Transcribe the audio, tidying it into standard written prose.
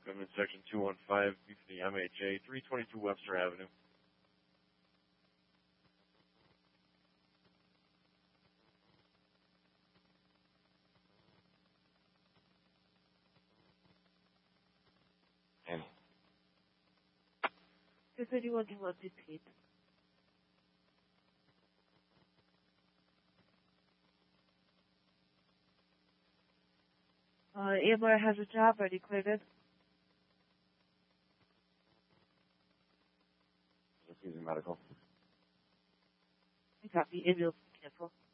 Government Section 215, B for the MHA, 322 Webster Avenue. Annie. Does anyone want to paint? Amber has a job already cleared in. Refusing medical. I got the ambulance cancel.